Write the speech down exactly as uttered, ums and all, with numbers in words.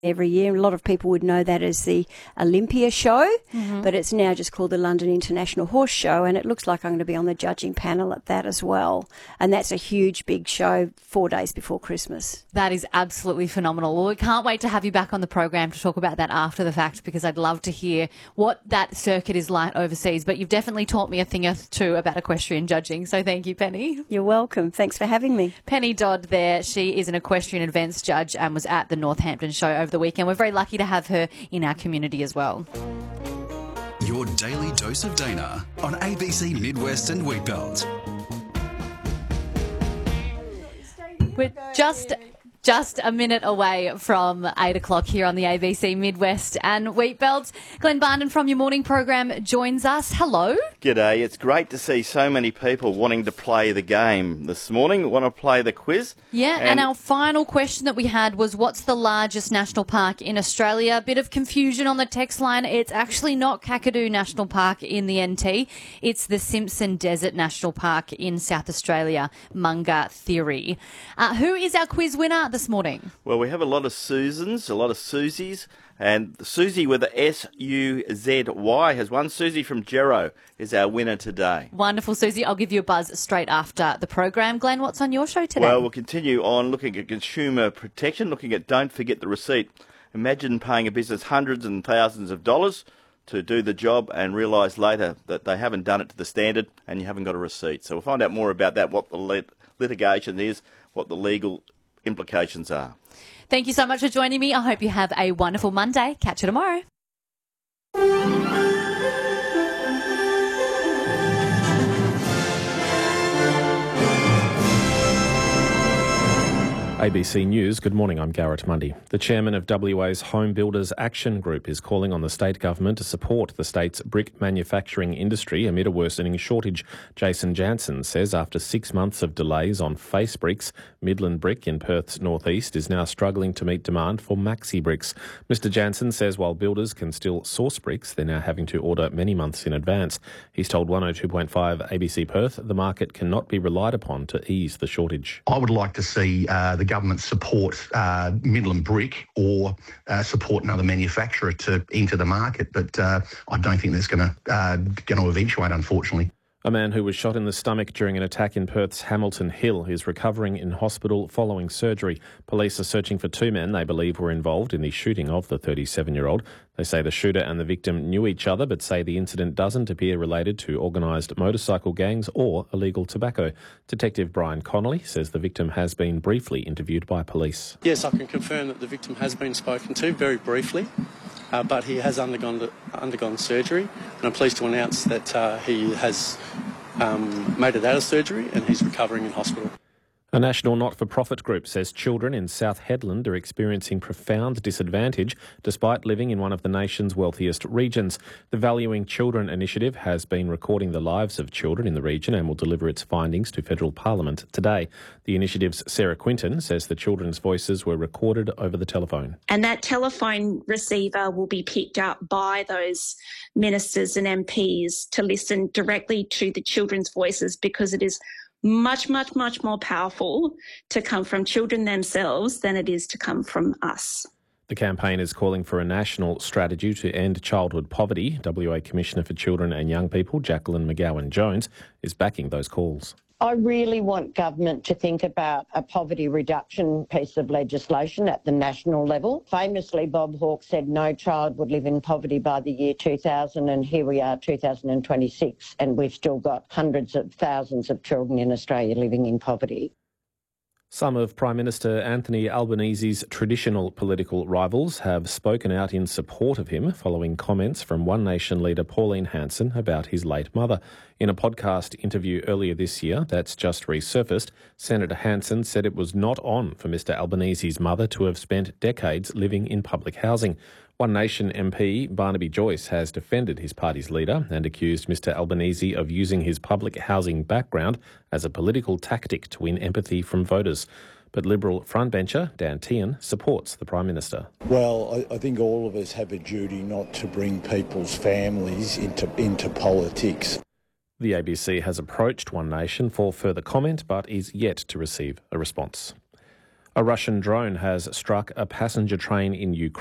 every year. A lot of people would know that as the Olympia show, mm-hmm. but it's now just called the London International Horse Show, and it looks like I'm going to be on the judging panel at that as well. And that's a huge, big show four days before Christmas. That is absolutely phenomenal. Well, we can't wait to have you back on the program to talk about that after the fact, because I'd love to hear what that circuit is like overseas. But you've definitely taught me a thing or two about equestrian judging, so thank you, Penny. You're welcome. Thanks for having me. Penny Dodd there. She is an equestrian events judge and was at the Northampton show over the weekend. We're very lucky to have her in our community as well. Your daily dose of Dana on A B C Midwest and Wheatbelt. We're just... Just a minute away from eight o'clock here on the A B C Midwest and Wheatbelt. Glenn Barnden from your morning program joins us. Hello. G'day. It's great to see so many people wanting to play the game this morning, want to play the quiz. Yeah, and, and our final question that we had was, what's the largest national park in Australia? A bit of confusion on the text line. It's actually not Kakadu National Park in the N T. It's the Simpson Desert National Park in South Australia, Munga Theory. Uh, who is our quiz winner this morning? Well, we have a lot of Susans, a lot of Susies, and Susie with the S U Z Y has won. Susie from Gero is our winner today. Wonderful, Susie. I'll give you a buzz straight after the program. Glenn, what's on your show today? Well, we'll continue on looking at consumer protection, looking at don't forget the receipt. Imagine paying a business hundreds and thousands of dollars to do the job and realise later that they haven't done it to the standard and you haven't got a receipt. So we'll find out more about that, what the lit- litigation is, what the legal implications are. Thank you so much for joining me. I hope you have a wonderful Monday. Catch you tomorrow. A B C News, good morning, I'm Garrett Mundy. The chairman of W A's Home Builders Action Group is calling on the state government to support the state's brick manufacturing industry amid a worsening shortage. Jason Jansen says after six months of delays on Face Bricks, Midland Brick in Perth's northeast is now struggling to meet demand for Maxi Bricks. Mister Jansen says while builders can still source bricks, they're now having to order many months in advance. He's told one oh two point five A B C Perth the market cannot be relied upon to ease the shortage. I would like to see uh, the government support uh, Midland Brick or uh, support another manufacturer to enter the market, but uh, I don't think that's going to uh, going to eventuate, unfortunately. A man who was shot in the stomach during an attack in Perth's Hamilton Hill is recovering in hospital following surgery. Police are searching for two men they believe were involved in the shooting of the thirty-seven-year-old. They say the shooter and the victim knew each other, but say the incident doesn't appear related to organised motorcycle gangs or illegal tobacco. Detective Brian Connolly says the victim has been briefly interviewed by police. Yes, I can confirm that the victim has been spoken to very briefly. Uh, but he has undergone undergone surgery, and I'm pleased to announce that uh, he has um, made it out of surgery and he's recovering in hospital. A national not-for-profit group says children in South Hedland are experiencing profound disadvantage despite living in one of the nation's wealthiest regions. The Valuing Children initiative has been recording the lives of children in the region and will deliver its findings to federal parliament today. The initiative's Sarah Quinton says the children's voices were recorded over the telephone. And that telephone receiver will be picked up by those ministers and M Ps to listen directly to the children's voices, because it is much, much, much more powerful to come from children themselves than it is to come from us. The campaign is calling for a national strategy to end childhood poverty. W A Commissioner for Children and Young People, Jacqueline McGowan-Jones, is backing those calls. I really want government to think about a poverty reduction piece of legislation at the national level. Famously, Bob Hawke said no child would live in poverty by the year two thousand, and here we are, two thousand twenty-six, and we've still got hundreds of thousands of children in Australia living in poverty. Some of Prime Minister Anthony Albanese's traditional political rivals have spoken out in support of him following comments from One Nation leader Pauline Hanson about his late mother. In a podcast interview earlier this year that's just resurfaced, Senator Hanson said it was not on for Mr Albanese's mother to have spent decades living in public housing. One Nation M P Barnaby Joyce has defended his party's leader and accused Mr Albanese of using his public housing background as a political tactic to win empathy from voters. But Liberal frontbencher Dan Tehan supports the Prime Minister. Well, I, I think all of us have a duty not to bring people's families into, into politics. The A B C has approached One Nation for further comment but is yet to receive a response. A Russian drone has struck a passenger train in Ukraine.